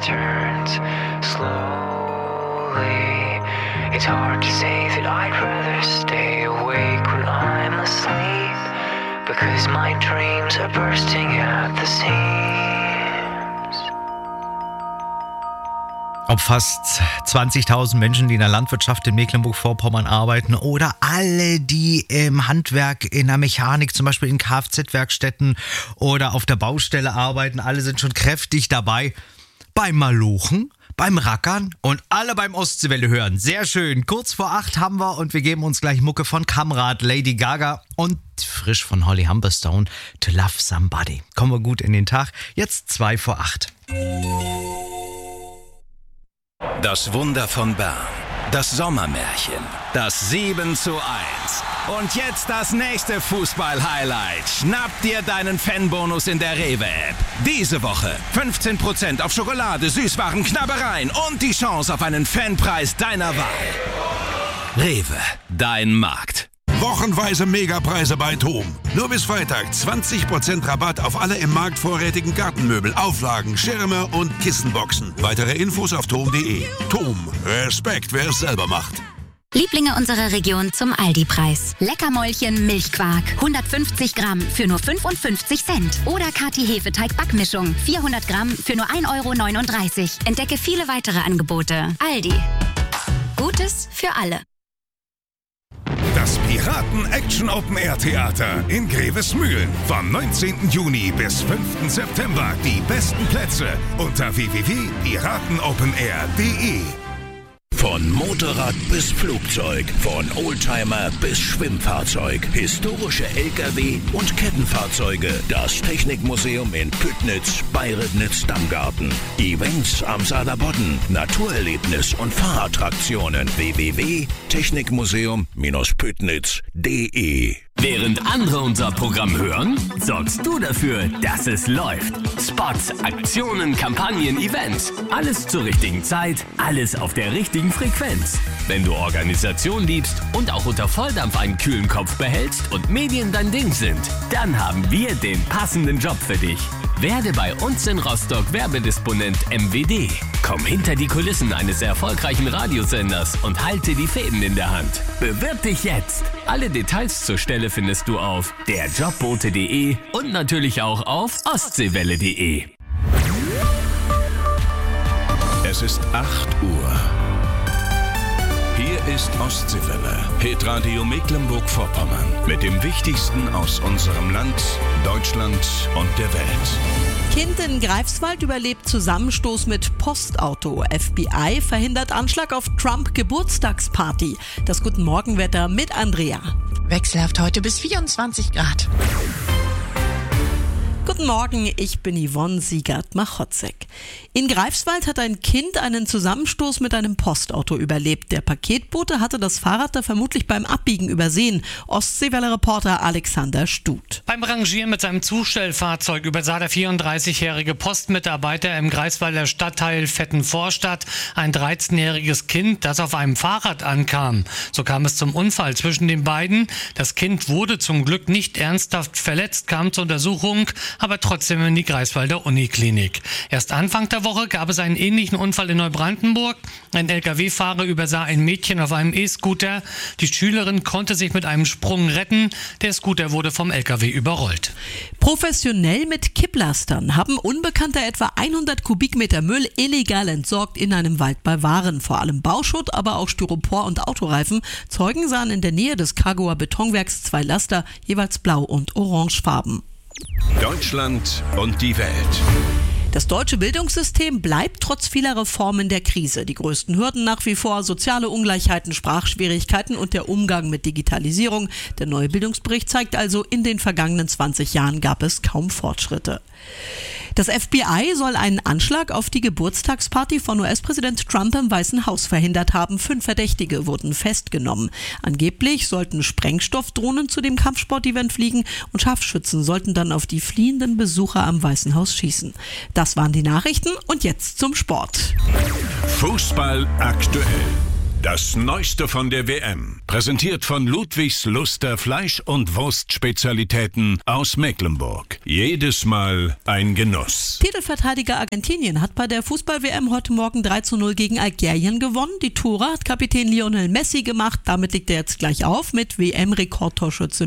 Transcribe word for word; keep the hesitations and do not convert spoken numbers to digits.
turns slowly. It's hard to say that I'd rather stay awake when I'm asleep, because my dreams are bursting at the seams. Ob fast zwanzigtausend Menschen, die in der Landwirtschaft in Mecklenburg-Vorpommern arbeiten, oder alle, die im Handwerk, in der Mechanik, zum Beispiel in Kfz-Werkstätten oder auf der Baustelle arbeiten, alle sind schon kräftig dabei beim Malochen, beim Rackern und alle beim Ostseewelle hören. Sehr schön. Kurz vor acht haben wir und wir geben uns gleich Mucke von Kamrat, Lady Gaga und frisch von Holly Humberstone, To Love Somebody. Kommen wir gut in den Tag. Jetzt zwei vor acht. Das Wunder von Bern, das Sommermärchen, das sieben zu eins. Und jetzt das nächste Fußball-Highlight. Schnapp dir deinen Fanbonus in der Rewe-App. Diese Woche fünfzehn Prozent auf Schokolade, Süßwaren, Knabbereien und die Chance auf einen Fanpreis deiner Wahl. Rewe, dein Markt. Wochenweise Megapreise bei TOM. Nur bis Freitag zwanzig Prozent Rabatt auf alle im Markt vorrätigen Gartenmöbel, Auflagen, Schirme und Kissenboxen. Weitere Infos auf tom punkt de. TOM. Respekt, wer es selber macht. Lieblinge unserer Region zum Aldi-Preis. Leckermäulchen Milchquark. hundertfünfzig Gramm für nur fünfundfünfzig Cent. Oder Kati Hefeteig-Backmischung. vierhundert Gramm für nur ein Euro neununddreißig. Entdecke viele weitere Angebote. Aldi. Gutes für alle. Das Piraten-Action-Open-Air-Theater in Grevesmühlen. Vom neunzehnten Juni bis fünften September. Die besten Plätze unter w w w punkt piratenopenair punkt de. Von Motorrad bis Flugzeug, von Oldtimer bis Schwimmfahrzeug, historische L K W und Kettenfahrzeuge. Das Technikmuseum in Püttnitz bei Ribnitz-Dammgarten. Events am Saarlandbodden, Naturerlebnis und Fahrattraktionen. w w w punkt technikmuseum Püttnitz punkt de. Während andere unser Programm hören, sorgst du dafür, dass es läuft. Spots, Aktionen, Kampagnen, Events. Alles zur richtigen Zeit, alles auf der richtigen Frequenz. Wenn du Organisation liebst und auch unter Volldampf einen kühlen Kopf behältst und Medien dein Ding sind, dann haben wir den passenden Job für dich. Werde bei uns in Rostock Werbedisponent M W D. Komm hinter die Kulissen eines erfolgreichen Radiosenders und halte die Fäden in der Hand. Bewirb dich jetzt. Alle Details zur Stelle findest du auf der jobbote punkt de und natürlich auch auf ostseewelle punkt de. Es ist acht Uhr. Hier ist Ostseewelle, Hitradio Mecklenburg-Vorpommern. Mit dem Wichtigsten aus unserem Land, Deutschland und der Welt. Kind in Greifswald überlebt Zusammenstoß mit Postauto. F B I verhindert Anschlag auf Trump-Geburtstagsparty. Das Guten Morgenwetter mit Andrea. Wechselhaft heute bis vierundzwanzig Grad. Guten Morgen, ich bin Yvonne Siegert-Machotzek. In Greifswald hat ein Kind einen Zusammenstoß mit einem Postauto überlebt. Der Paketbote hatte das Fahrrad da vermutlich beim Abbiegen übersehen. Ostseewelle-Reporter Alexander Stut. Beim Rangieren mit seinem Zustellfahrzeug übersah der vierunddreißigjährige Postmitarbeiter im Greifswalder Stadtteil Vettenvorstadt ein dreizehnjähriges Kind, das auf einem Fahrrad ankam. So kam es zum Unfall zwischen den beiden. Das Kind wurde zum Glück nicht ernsthaft verletzt, kam zur Untersuchung, aber trotzdem in die Greifswalder Uniklinik. Erst Anfang der Woche gab es einen ähnlichen Unfall in Neubrandenburg. Ein L K W-Fahrer übersah ein Mädchen auf einem E-Scooter. Die Schülerin konnte sich mit einem Sprung retten. Der Scooter wurde vom L K W überrollt. Professionell mit Kipplastern haben Unbekannte etwa hundert Kubikmeter Müll illegal entsorgt in einem Wald bei Waren. Vor allem Bauschutt, aber auch Styropor und Autoreifen. Zeugen sahen in der Nähe des Kargoer Betonwerks zwei Laster, jeweils blau und orangefarben. Deutschland und die Welt. Das deutsche Bildungssystem bleibt trotz vieler Reformen der Krise. Die größten Hürden nach wie vor soziale Ungleichheiten, Sprachschwierigkeiten und der Umgang mit Digitalisierung. Der neue Bildungsbericht zeigt also, in den vergangenen zwanzig Jahren gab es kaum Fortschritte. Das F B I soll einen Anschlag auf die Geburtstagsparty von U S-Präsident Trump im Weißen Haus verhindert haben. Fünf Verdächtige wurden festgenommen. Angeblich sollten Sprengstoffdrohnen zu dem Kampfsportevent fliegen und Scharfschützen sollten dann auf die fliehenden Besucher am Weißen Haus schießen. Das waren die Nachrichten und jetzt zum Sport. Fußball aktuell. Das Neueste von der W M. Präsentiert von Ludwigs Luster Fleisch- und Wurstspezialitäten aus Mecklenburg. Jedes Mal ein Genuss. Titelverteidiger Argentinien hat bei der Fußball-W M heute Morgen drei zu null gegen Algerien gewonnen. Die Tore hat Kapitän Lionel Messi gemacht. Damit liegt er jetzt gleich auf mit W M-Rekordtorschütze